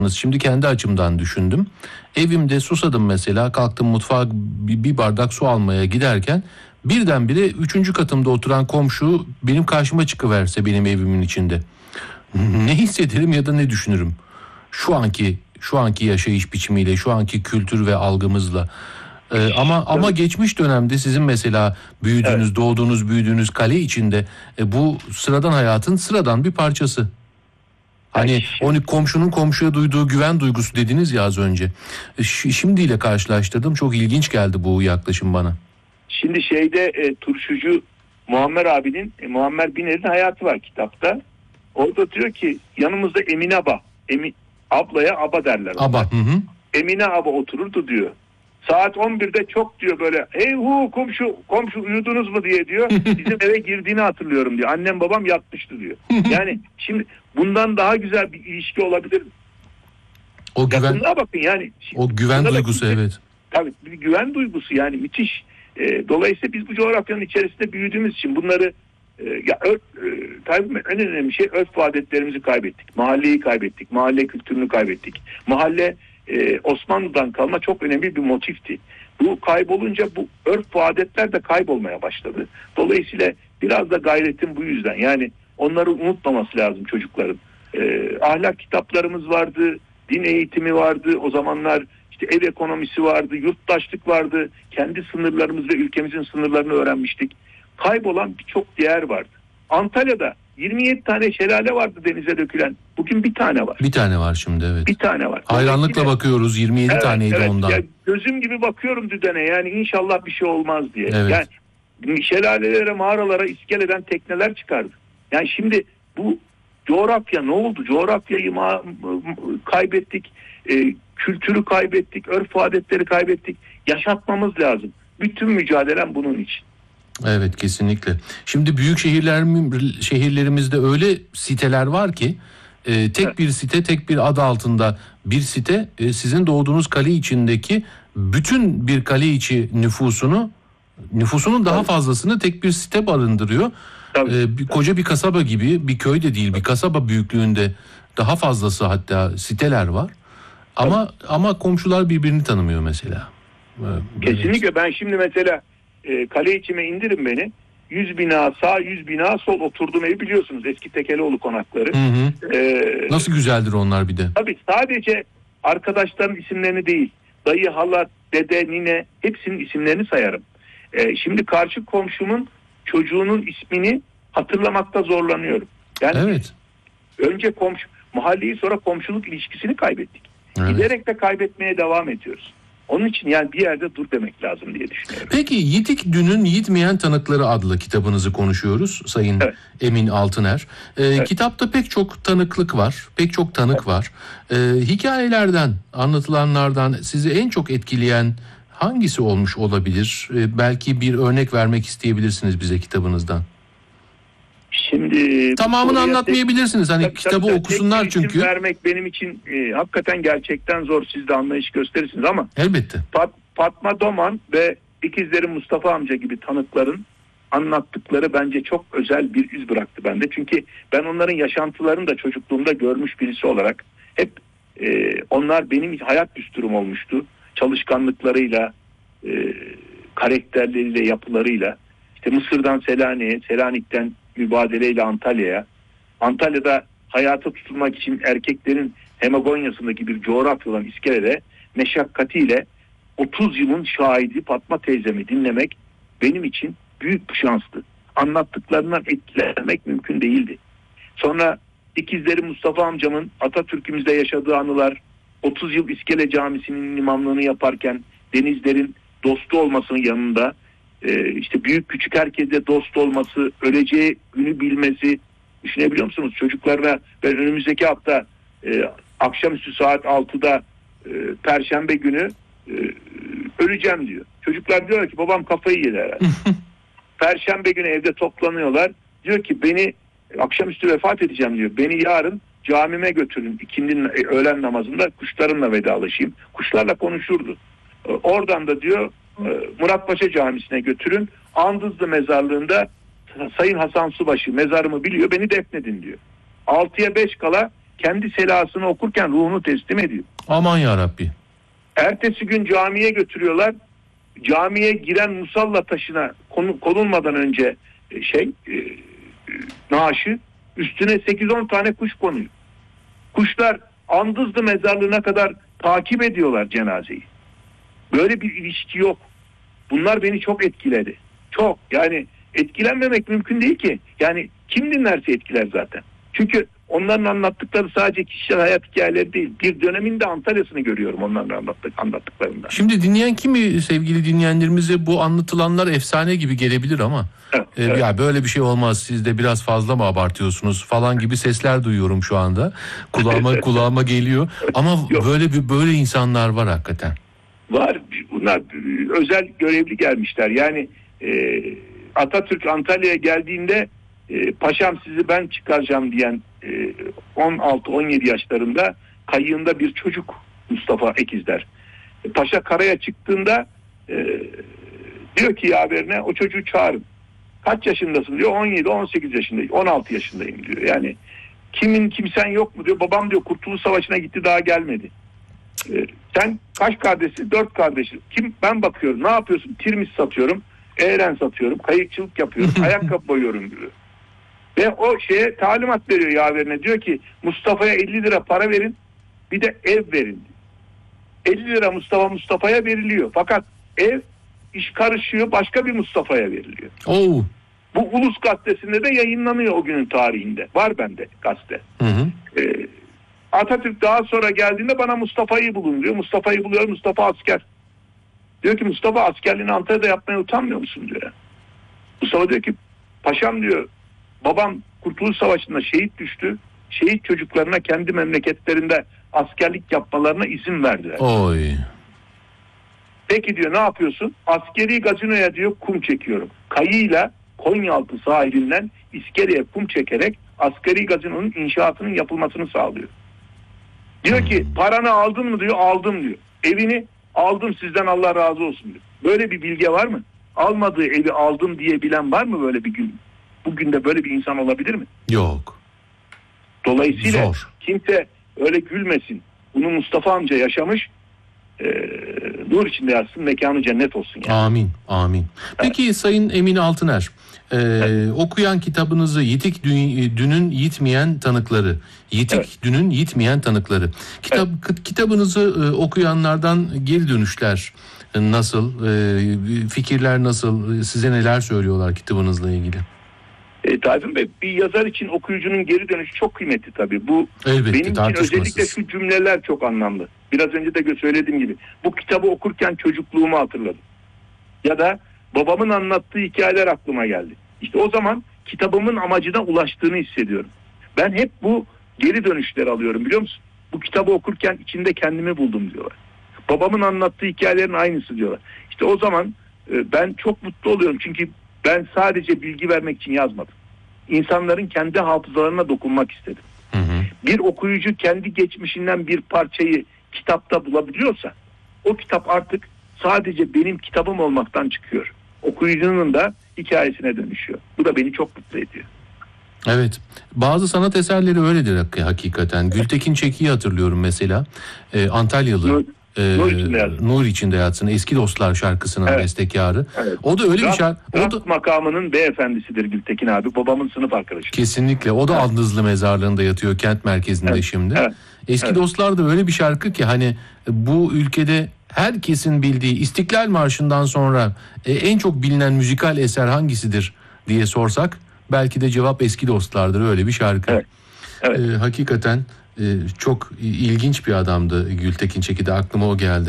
Şimdi kendi açımdan düşündüm. Evimde susadım mesela, kalktım mutfağa bir bardak su almaya giderken birdenbire 3. katımda oturan komşu benim karşıma çıkıverse benim evimin içinde. Ne hissederim ya da ne düşünürüm? Şu anki yaşayış biçimiyle, şu anki kültür ve algımızla. Ama geçmiş dönemde sizin mesela büyüdüğünüz, doğduğunuz, büyüdüğünüz kale içinde bu sıradan hayatın sıradan bir parçası. Hani onu komşunun komşuya duyduğu güven duygusu dediniz ya az önce. Şimdiyle karşılaştırdım. Çok ilginç geldi bu yaklaşım bana. Şimdi turşucu Muammer Biner'in hayatı var kitapta. Orada diyor ki yanımızda Emine ablaya aba derler. Aba. Hı. Emine aba otururdu diyor. Saat 11'de çok diyor böyle hey komşu uyudunuz mu diye diyor. Bizim eve girdiğini hatırlıyorum diyor. Annem babam yatmıştı diyor. Yani şimdi bundan daha güzel bir ilişki olabilir mi? O güven, bakın yani. O güven duygusu evet. Tabii bir güven duygusu yani müthiş. Dolayısıyla biz bu coğrafyanın içerisinde büyüdüğümüz için bunları tabii en önemli şey örf ve adetlerimizi kaybettik. Mahalleyi kaybettik. Mahalle kültürünü kaybettik. Mahalle Osmanlı'dan kalma çok önemli bir motifti. Bu kaybolunca bu örf ve adetler de kaybolmaya başladı. Dolayısıyla biraz da gayretim bu yüzden. Yani onları unutmaması lazım çocukların. Ahlak kitaplarımız vardı, din eğitimi vardı. O zamanlar işte ev ekonomisi vardı, yurttaşlık vardı. Kendi sınırlarımız ve ülkemizin sınırlarını öğrenmiştik. Kaybolan birçok değer vardı. Antalya'da 27 tane şelale vardı denize dökülen. Bugün bir tane var. Bir tane var şimdi evet. Bir tane var. Hayranlıkla bakıyoruz 27 taneydi ondan. Yani gözüm gibi bakıyorum düdene yani inşallah bir şey olmaz diye. Evet. Yani şelalelere, mağaralara iskeleden tekneler çıkardı. Yani şimdi bu coğrafya ne oldu? Coğrafyayı kaybettik. Kültürü kaybettik. Örf adetleri kaybettik. Yaşatmamız lazım. Bütün mücadelem bunun için. Evet kesinlikle. Şimdi büyük şehirlerimizde öyle siteler var ki tek bir site, tek bir adı altında bir site sizin doğduğunuz kale içindeki bütün bir kale içi nüfusunun daha fazlasını tek bir site barındırıyor. Koca bir kasaba gibi, bir köy de değil, bir kasaba büyüklüğünde daha fazlası hatta siteler var. Ama komşular birbirini tanımıyor mesela. Kesinlikle. Ben şimdi mesela kale içime indirin beni. 100 bina sağ, 100 bina sol oturduğum evi biliyorsunuz. Eski Tekelioğlu konakları. Hı. Nasıl güzeldir onlar bir de. Tabii sadece arkadaşların isimlerini değil. Dayı, hala, dede, nine hepsinin isimlerini sayarım. Şimdi karşı komşumun çocuğunun ismini hatırlamakta zorlanıyorum. Yani evet. Önce mahalleyi sonra komşuluk ilişkisini kaybettik. Evet. Giderek de kaybetmeye devam ediyoruz. Onun için yani bir yerde dur demek lazım diye düşünüyorum. Peki Yitik Dün'ün Yitmeyen Tanıkları adlı kitabınızı konuşuyoruz Sayın Emin Altıner. Kitapta pek çok tanıklık var, pek çok tanık var. Hikayelerden, anlatılanlardan sizi en çok etkileyen hangisi olmuş olabilir? Belki bir örnek vermek isteyebilirsiniz bize kitabınızdan. Şimdi tamamını anlatmayabilirsiniz. Hani kitabı okusunlar çünkü. Vermek benim için hakikaten gerçekten zor. Siz de anlayış gösterirsiniz ama. Elbette. Fatma Doman ve ikizleri Mustafa amca gibi tanıkların anlattıkları bence çok özel bir iz bıraktı bende. Çünkü ben onların yaşantılarını da çocukluğumda görmüş birisi olarak hep onlar benim hayat düsturum olmuştu. Çalışkanlıklarıyla, karakterleriyle, yapılarıyla. İşte Mısır'dan Selanik'e, Selanik'ten mübadeleyle Antalya'ya. Antalya'da hayata tutulmak için erkeklerin Hemagonya'sındaki bir coğrafya olan İskele'de meşakkatiyle 30 yılın şahidi Fatma teyzemi dinlemek benim için büyük bir şanstı. Anlattıklarından etkilenmek mümkün değildi. Sonra ikizleri Mustafa amcamın Atatürk'ümüzde yaşadığı anılar, 30 yıl İskele Camisi'nin imamlığını yaparken denizlerin dostu olmasının yanında işte büyük küçük herkese dost olması, öleceği günü bilmesi, düşünebiliyor musunuz? Çocuklarına ben önümüzdeki hafta akşamüstü saat 6'da Perşembe günü öleceğim diyor. Çocuklar diyor ki babam kafayı yedi herhalde. Perşembe günü evde toplanıyorlar. Diyor ki beni akşamüstü vefat edeceğim diyor. Beni yarın camime götürün. Öğlen namazında kuşlarımla vedalaşayım. Kuşlarla konuşurdu. Oradan da diyor Muratpaşa Camisi'ne götürün. Andızlı mezarlığında Sayın Hasan Subaşı mezarımı biliyor, beni defnedin diyor. 6'ya 5 kala kendi selasını okurken ruhunu teslim ediyor. Aman yarabbi. Ertesi gün camiye götürüyorlar. Camiye giren musalla taşına konulmadan önce naaşı üstüne 8-10 tane kuş konuyor. Kuşlar Andızlı mezarlığına kadar takip ediyorlar cenazeyi. Böyle bir ilişki yok. Bunlar beni çok etkiledi. Çok. Yani etkilenmemek mümkün değil ki. Yani kim dinlerse etkiler zaten. Çünkü onların anlattıkları sadece kişisel hayat hikayeleri değil. Bir döneminde Antalya'sını görüyorum onların anlattıklarında. Şimdi dinleyen kimi sevgili dinleyenlerimize bu anlatılanlar efsane gibi gelebilir ama Evet. ya böyle bir şey olmaz, siz de biraz fazla mı abartıyorsunuz falan gibi sesler duyuyorum şu anda. Kulağıma geliyor. Ama Yok. böyle insanlar var hakikaten. Var. Bunlar özel görevli gelmişler. Yani Atatürk Antalya'ya geldiğinde paşam sizi ben çıkaracağım diyen 16-17 yaşlarında kayığında bir çocuk Mustafa Ekizler. Paşa karaya çıktığında diyor ki yaverine o çocuğu çağırın. Kaç yaşındasın diyor. 17-18 yaşındayım. 16 yaşındayım diyor. Yani kimsen yok mu diyor. Babam diyor Kurtuluş Savaşı'na gitti daha gelmedi. Sen kaç kardeşsin? 4 kardeşim. Ben bakıyorum. Ne yapıyorsun? Tirmis satıyorum. Eğren satıyorum. Kayıkçılık yapıyorum. Ayakkabı boyuyorum diyor. Ve o şeye talimat veriyor yaverine. Diyor ki Mustafa'ya 50 lira para verin. Bir de ev verin. 50 lira Mustafa'ya veriliyor. Fakat ev iş karışıyor. Başka bir Mustafa'ya veriliyor. Oo. Bu Ulus Gazetesi'nde de yayınlanıyor o günün tarihinde. Var bende gazete. Hı. Atatürk daha sonra geldiğinde bana Mustafa'yı bulun diyor. Mustafa'yı buluyor. Mustafa asker. Diyor ki Mustafa askerliğini Antalya'da yapmaya utanmıyor musun diyor. Mustafa diyor ki paşam diyor babam Kurtuluş Savaşı'nda şehit düştü. Şehit çocuklarına kendi memleketlerinde askerlik yapmalarına izin verdiler. Oy. Peki diyor ne yapıyorsun? Askeri gazinoya diyor kum çekiyorum. Kayıyla Konyaaltı sahilinden İskele'ye kum çekerek askeri gazinonun inşaatının yapılmasını sağlıyor. Diyor ki paranı aldın mı diyor, aldım diyor. Evini aldım sizden Allah razı olsun diyor. Böyle bir bilge var mı? Almadığı evi aldım diyebilen var mı böyle bir gün? Bugün de böyle bir insan olabilir mi? Yok. Dolayısıyla Zor. kimse öyle gülmesin. Bunu Mustafa amca yaşamış. Nur içinde yatsın, mekanı cennet olsun. Yani. Amin, amin. Peki Sayın Emin Altıner, okuyan kitabınızı Yitik Dünün Yitmeyen Tanıkları, Dünün Yitmeyen Tanıkları. Kitabınızı okuyanlardan geri dönüşler nasıl, fikirler nasıl, size neler söylüyorlar kitabınızla ilgili? Tayfun Bey, bir yazar için okuyucunun geri dönüşü çok kıymetli tabii. Bu Elbette, benim için özellikle şu cümleler çok anlamlı. Biraz önce de söylediğim gibi. Bu kitabı okurken çocukluğumu hatırladım. Ya da babamın anlattığı hikayeler aklıma geldi. İşte o zaman kitabımın amacına ulaştığını hissediyorum. Ben hep bu geri dönüşleri alıyorum biliyor musun? Bu kitabı okurken içinde kendimi buldum diyorlar. Babamın anlattığı hikayelerin aynısı diyorlar. İşte o zaman ben çok mutlu oluyorum. Çünkü ben sadece bilgi vermek için yazmadım. İnsanların kendi hafızalarına dokunmak istedim. Hı hı. Bir okuyucu kendi geçmişinden bir parçayı kitapta bulabiliyorsa o kitap artık sadece benim kitabım olmaktan çıkıyor. Okuyucunun da hikayesine dönüşüyor. Bu da beni çok mutlu ediyor. Evet. Bazı sanat eserleri öyledir hakikaten. Gültekin Çeki'yi hatırlıyorum mesela. Antalyalı. Nur içinde yatsın. Eski Dostlar şarkısının bestekarı. Evet. O da öyle bir şarkı. Rast makamının beyefendisidir Gültekin abi. Babamın sınıf arkadaşı. Kesinlikle. O da Andızlı mezarlığında yatıyor, kent merkezinde şimdi. Evet. Eski Dostlar da öyle bir şarkı ki hani bu ülkede herkesin bildiği İstiklal Marşı'ndan sonra en çok bilinen müzikal eser hangisidir diye sorsak belki de cevap Eski Dostlar'dır, öyle bir şarkı. Evet. Evet. Hakikaten çok ilginç bir adamdı Gültekin Çeki'de, aklıma o geldi.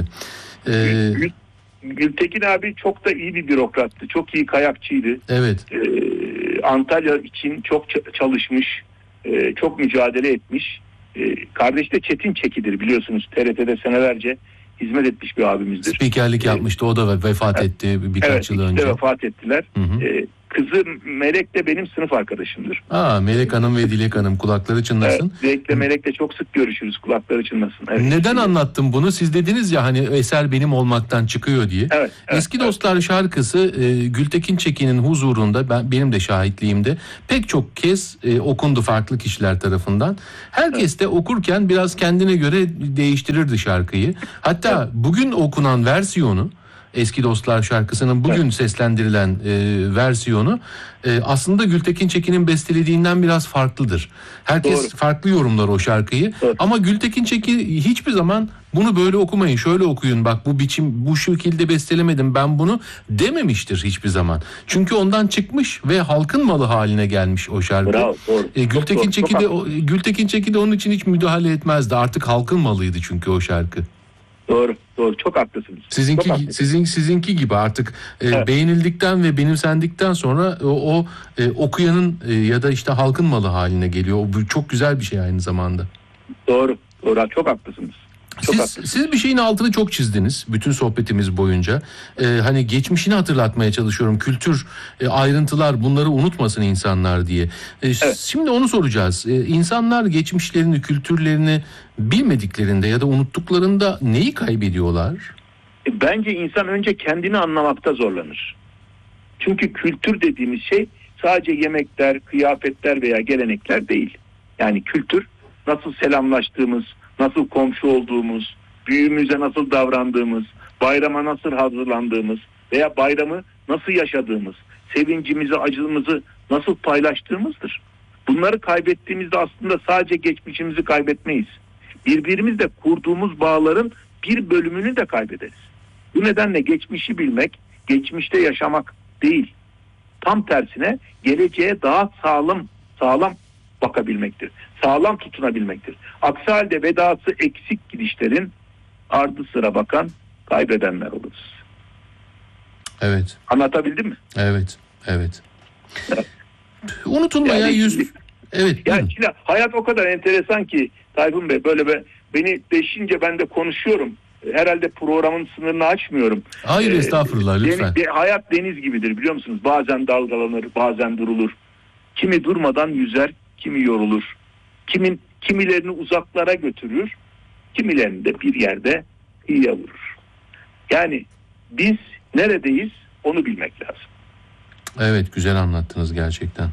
Gültekin abi çok da iyi bir bürokrattı. Çok iyi kayakçıydı. Evet. Antalya için çok çalışmış, çok mücadele etmiş. Kardeşi de Çetin Çeki'dir biliyorsunuz. TRT'de senelerce hizmet etmiş bir abimizdir. Spikerlik yapmıştı. O da vefat etti birkaç yıl önce. Evet, vefat ettiler. Kızı Melek de benim sınıf arkadaşımdır. Melek Hanım ve Dilek Hanım, kulakları çınlasın. Evet, Melek'le çok sık görüşürüz, kulakları çınlasın. Evet. Neden anlattım bunu? Siz dediniz ya hani eser benim olmaktan çıkıyor diye. Evet, Eski Dostlar şarkısı Gültekin Çekin'in huzurunda benim de şahitliğimde pek çok kez okundu farklı kişiler tarafından. Herkes de okurken biraz kendine göre değiştirirdi şarkıyı. Hatta bugün okunan versiyonu, Eski Dostlar şarkısının bugün seslendirilen versiyonu aslında Gültekin Çekin'in bestelediğinden biraz farklıdır. Herkes farklı yorumlar o şarkıyı. Ama Gültekin Çekin hiçbir zaman bunu böyle okumayın, şöyle okuyun, bak bu biçim, bu şekilde bestelemedim ben bunu dememiştir hiçbir zaman. Çünkü ondan çıkmış ve halkın malı haline gelmiş o şarkı. Bravo, doğru. Gültekin Çekin de onun için hiç müdahale etmezdi. Artık halkın malıydı çünkü o şarkı. Doğru. Çok haklısınız. Sizinki gibi artık beğenildikten ve benimsendikten sonra okuyanın ya da işte halkın malı haline geliyor. Bu çok güzel bir şey aynı zamanda. Doğru. Çok haklısınız. Siz bir şeyin altını çok çizdiniz bütün sohbetimiz boyunca. Hani geçmişini hatırlatmaya çalışıyorum. Kültür, ayrıntılar, bunları unutmasın insanlar diye. Şimdi onu soracağız. İnsanlar geçmişlerini, kültürlerini bilmediklerinde ya da unuttuklarında neyi kaybediyorlar? Bence insan önce kendini anlamakta zorlanır. Çünkü kültür dediğimiz şey sadece yemekler, kıyafetler veya gelenekler değil. Yani kültür, nasıl selamlaştığımız, nasıl komşu olduğumuz, büyüğümüze nasıl davrandığımız, bayrama nasıl hazırlandığımız veya bayramı nasıl yaşadığımız, sevincimizi, acımızı nasıl paylaştığımızdır. Bunları kaybettiğimizde aslında sadece geçmişimizi kaybetmeyiz. Birbirimizle kurduğumuz bağların bir bölümünü de kaybederiz. Bu nedenle geçmişi bilmek, geçmişte yaşamak değil. Tam tersine geleceğe daha sağlam bakabilmektir. Sağlam tutunabilmektir. Aksi halde vedası eksik gidişlerin ardı sıra bakan kaybedenler oluruz. Evet. Anlatabildim mi? Evet. Unutulmaya Evet. Yani şimdi hayat o kadar enteresan ki Tayfun Bey, böyle beni deşince ben de konuşuyorum. Herhalde programın sınırını açmıyorum. Hayır, estağfurullah, lütfen. Hayat deniz gibidir, biliyor musunuz? Bazen dalgalanır, bazen durulur. Kimi durmadan yüzer, kimi yorulur. Kimilerini uzaklara götürür, kimilerini de bir yerde kıyıya vurur. Yani biz neredeyiz onu bilmek lazım. Evet, güzel anlattınız gerçekten.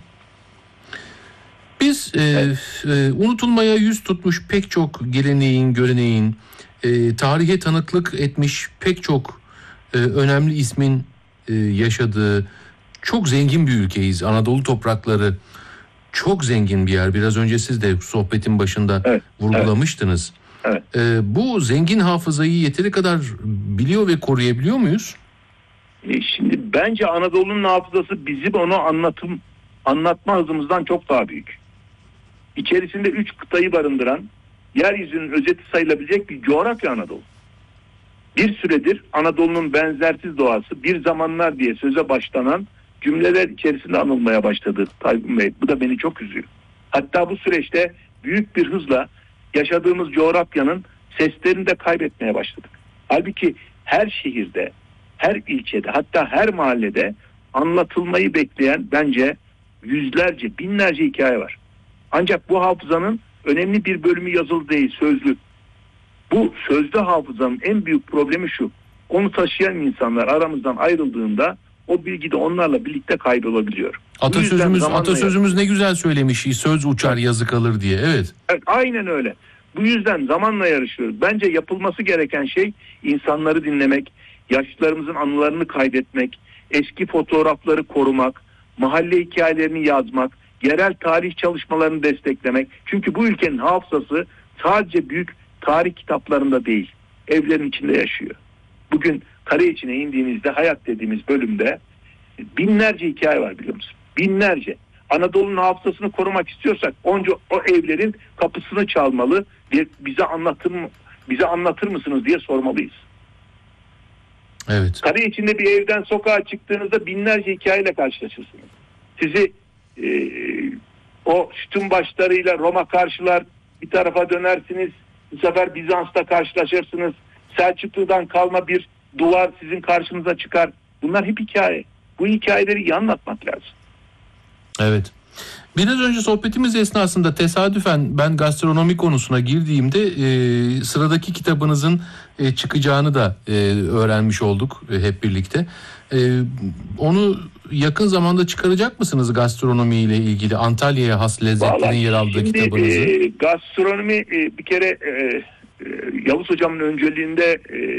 Biz unutulmaya yüz tutmuş pek çok geleneğin, göreneğin, tarihe tanıklık etmiş pek çok önemli ismin yaşadığı çok zengin bir ülkeyiz. Anadolu toprakları çok zengin bir yer. Biraz önce siz de sohbetin başında vurgulamıştınız. Evet. Bu zengin hafızayı yeteri kadar biliyor ve koruyabiliyor muyuz? Şimdi bence Anadolu'nun hafızası bizim onu anlatma hızımızdan çok daha büyük. İçerisinde 3 kıtayı barındıran, yeryüzünün özeti sayılabilecek bir coğrafya Anadolu. Bir süredir Anadolu'nun benzersiz doğası bir zamanlar diye söze başlanan cümleler içerisinde anılmaya başladı Tayfun Bey. Bu da beni çok üzüyor. Hatta bu süreçte büyük bir hızla yaşadığımız coğrafyanın seslerini de kaybetmeye başladık. Halbuki her şehirde, her ilçede, hatta her mahallede anlatılmayı bekleyen bence yüzlerce, binlerce hikaye var. Ancak bu hafızanın önemli bir bölümü yazılı değil, sözlü. Bu sözlü hafızanın en büyük problemi şu: onu taşıyan insanlar aramızdan ayrıldığında o bilgi de onlarla birlikte kaybolabiliyor. Atasözümüz ne güzel söylemiş, söz uçar yazı kalır diye. Evet, aynen öyle. Bu yüzden zamanla yarışıyoruz. Bence yapılması gereken şey insanları dinlemek, yaşlılarımızın anılarını kaydetmek, eski fotoğrafları korumak, mahalle hikayelerini yazmak, yerel tarih çalışmalarını desteklemek. Çünkü bu ülkenin hafızası sadece büyük tarih kitaplarında değil, evlerin içinde yaşıyor. Bugün kare içine indiğinizde hayat dediğimiz bölümde binlerce hikaye var, biliyor musun? Binlerce. Anadolu'nun hafızasını korumak istiyorsak onca o evlerin kapısını çalmalı ve bize anlatır mısınız diye sormalıyız. Evet. Kare içinde bir evden sokağa çıktığınızda binlerce hikayeyle karşılaşırsınız. Sizi o sütun başlarıyla Roma karşılar, bir tarafa dönersiniz, bu sefer Bizans'ta karşılaşırsınız. Selçuklu'dan kalma bir duvar sizin karşınıza çıkar. Bunlar hep hikaye. Bu hikayeleri iyi anlatmak lazım. Evet. Biraz önce sohbetimiz esnasında tesadüfen ben gastronomi konusuna girdiğimde sıradaki kitabınızın çıkacağını da öğrenmiş olduk hep birlikte. Onu yakın zamanda çıkaracak mısınız gastronomiyle ilgili, Antalya'ya has lezzetlerin Vallahi yer aldığı kitabınızı? Gastronomi bir kere Yavuz Hocam'ın önceliğinde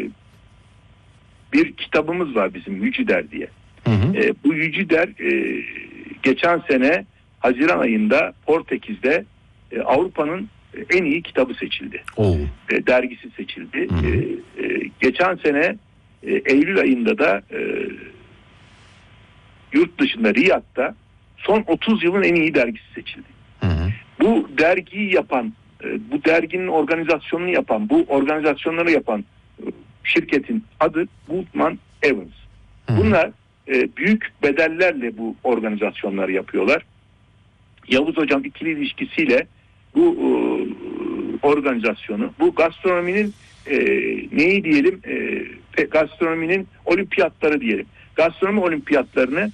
bir kitabımız var bizim, Yücider diye. Hı hı. Bu Yücider geçen sene Haziran ayında Portekiz'de Avrupa'nın en iyi kitabı seçildi. Dergisi seçildi. Geçen sene Eylül ayında da yurt dışında Riyad'da son 30 yılın en iyi dergisi seçildi. Hı hı. Bu dergiyi yapan, bu derginin organizasyonunu yapan, bu organizasyonları yapan şirketin adı Goodman Evans. Hı hı. Bunlar büyük bedellerle bu organizasyonları yapıyorlar. Yavuz Hocam ikili ilişkisiyle bu organizasyonu, bu gastronominin neyi diyelim, gastronominin olimpiyatları diyelim. Gastronomi olimpiyatlarını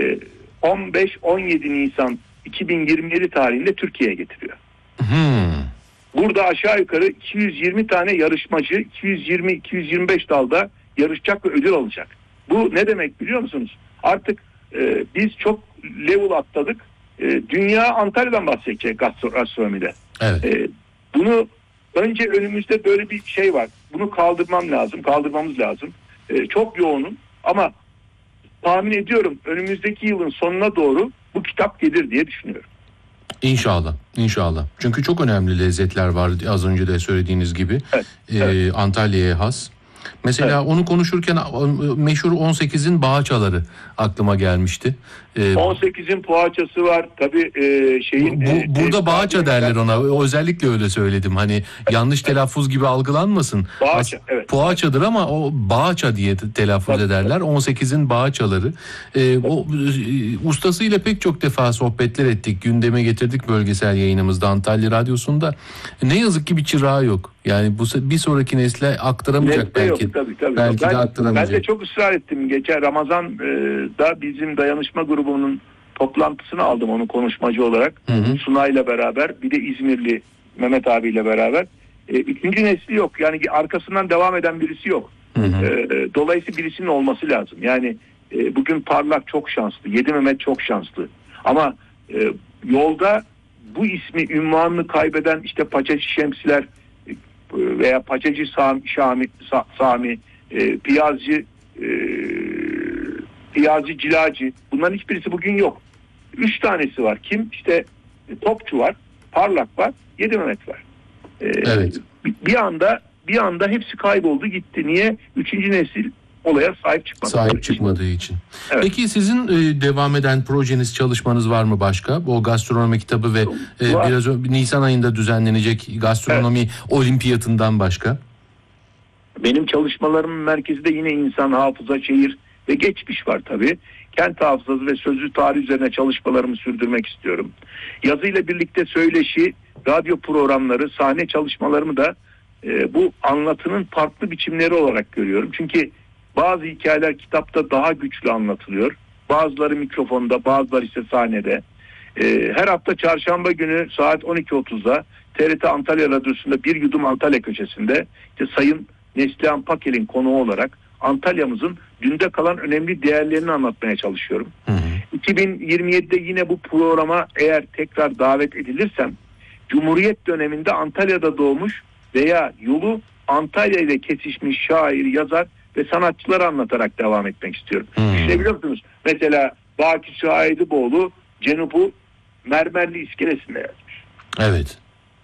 15-17 Nisan 2027 tarihinde Türkiye'ye getiriyor. Burada aşağı yukarı 220 tane yarışmacı 220-225 dalda yarışacak ve ödül alacak. Bu ne demek biliyor musunuz? Artık biz çok level atladık. Dünya Antalya'dan bahsedecek gastronomide. Evet. Bunu önce önümüzde böyle bir şey var. Bunu kaldırmamız lazım. Çok yoğunum ama tahmin ediyorum önümüzdeki yılın sonuna doğru bu kitap gelir diye düşünüyorum. İnşallah, inşallah. Çünkü çok önemli lezzetler var az önce de söylediğiniz gibi. Evet. Antalya'ya has. Mesela onu konuşurken meşhur 18'in bağaçaları aklıma gelmişti. 18'in poğaçası var. Tabii burada bağaça derler ona. Özellikle öyle söyledim. Hani yanlış telaffuz gibi algılanmasın. Bağaça, evet. Poğaçadır ama o bağaça diye telaffuz ederler. 18'in bağaçaları. Ustasıyla pek çok defa sohbetler ettik. Gündeme getirdik bölgesel yayınımızda Antalya Radyosu'nda. Ne yazık ki bir çırağı yok. Yani bu bir sonraki nesle aktaramayacak belki. Yok, tabii. Belki de aktaramayacak. Ben de çok ısrar ettim. Geçen Ramazan'da bizim dayanışma grubunun toplantısını aldım onu konuşmacı olarak. Hı hı. Sunay'la beraber, bir de İzmirli Mehmet abiyle beraber. Üçüncü nesli yok. Yani arkasından devam eden birisi yok. Hı hı. Dolayısıyla birisinin olması lazım. Yani bugün Parlak çok şanslı. Yedi Mehmet çok şanslı. Ama yolda bu ismi, ünvanını kaybeden işte Paçacı Şemsiler veya Paçacı Sami, Piyazcı Cilacı, bunların hiçbirisi bugün yok. 3 tanesi var. Kim? İşte Topçu var, Parlak var, Yedi Mehmet var. Evet. Bir anda hepsi kayboldu gitti. Niye? Üçüncü nesil olaya sahip çıkmadığı için. Evet. Peki sizin devam eden projeniz, çalışmanız var mı başka? O gastronomi kitabı ve biraz Nisan ayında düzenlenecek gastronomi olimpiyatından başka? Benim çalışmalarımın merkezinde yine insan, hafıza, şehir ve geçmiş var tabii. Kent hafızası ve sözlü tarih üzerine çalışmalarımı sürdürmek istiyorum. Yazıyla birlikte söyleşi, radyo programları, sahne çalışmalarımı da bu anlatının farklı biçimleri olarak görüyorum. Çünkü bazı hikayeler kitapta daha güçlü anlatılıyor. Bazıları mikrofonda, bazıları ise sahnede. Her hafta çarşamba günü saat 12.30'da TRT Antalya Radyosu'nda Bir Yudum Antalya köşesinde Sayın Neslihan Pakel'in konuğu olarak Antalya'mızın dünde kalan önemli değerlerini anlatmaya çalışıyorum. 2027'de yine bu programa eğer tekrar davet edilirsem Cumhuriyet döneminde Antalya'da doğmuş veya yolu Antalya ile kesişmiş şair, yazar ve sanatçıları anlatarak devam etmek istiyorum. Düşünebiliyor musunuz? Mesela Baki Şahidiboğlu Cenub'u mermerli iskelesinde yazmış. Evet.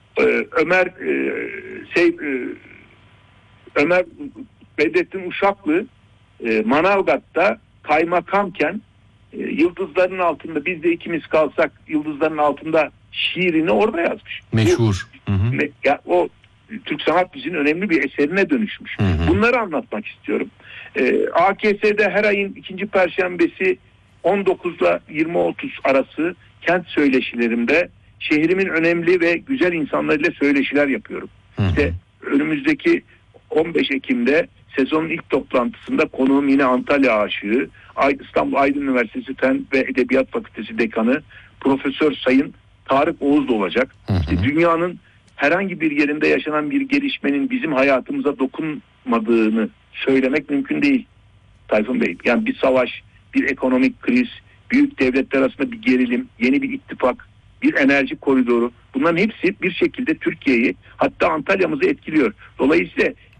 Ömer Bedrettin Uşaklı Manavgat'ta kaymakamken yıldızların altında biz de ikimiz kalsak yıldızların altında şiirini orada yazmış. Meşhur. O Türk sanat müziğinin önemli bir eserine dönüşmüş. Bunları anlatmak istiyorum. AKS'de her ayın ikinci perşembesi 19 ile 20.30 arası kent söyleşilerimde şehrimin önemli ve güzel insanlarıyla söyleşiler yapıyorum. İşte önümüzdeki 15 Ekim'de sezonun ilk toplantısında konuğum yine Antalya aşığı, İstanbul Aydın Üniversitesi Fen ve Edebiyat Fakültesi Dekanı Profesör Sayın Tarık Oğuz da olacak. İşte dünyanın herhangi bir yerinde yaşanan bir gelişmenin bizim hayatımıza dokunmadığını söylemek mümkün değil Tayfun Bey. Yani bir savaş, bir ekonomik kriz, büyük devletler arasında bir gerilim, yeni bir ittifak, bir enerji koridoru, bunların hepsi bir şekilde Türkiye'yi, hatta Antalya'mızı etkiliyor. Dolayısıyla